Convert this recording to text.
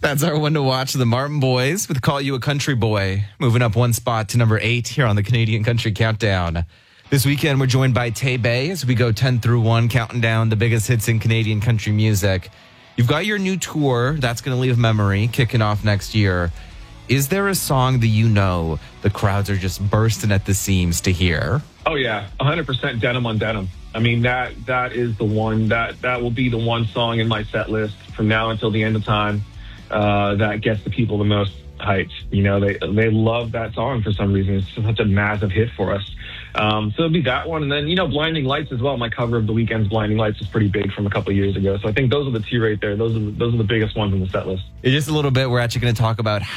That's our one to watch. The Martin Boys with Call You a Country Boy, moving up one spot to number 8 here on the Canadian Country Countdown. This weekend, we're joined by Tay Bay as we go 10 through 1, counting down the biggest hits in Canadian country music. You've got your new tour, That's Gonna Leave Memory, kicking off next year. Is there a song that you know the crowds are just bursting at the seams to hear? Oh, yeah. 100% Denim on Denim. I mean, that is the one. That will be the one song in my set list from now until the end of time that gets the people the most hyped. You know, they love that song for some reason. It's such a massive hit for us. So it'll be that one. And then, Blinding Lights as well. My cover of The Weeknd's Blinding Lights is pretty big from a couple of years ago. So I think those are the two right there. Those are the biggest ones in the set list. In just a little bit, we're actually going to talk about